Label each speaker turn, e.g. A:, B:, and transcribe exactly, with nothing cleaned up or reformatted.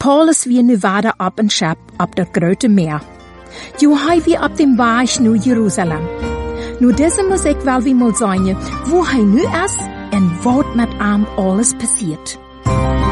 A: Paulus wie nu weiter ab en schap ab der grote Meer. Jo hij wie ab dem Weg nu Jerusalem. Nu deze muss ik wel wie mal sagen, wo hij nu is en wat mit ihm alles passiert.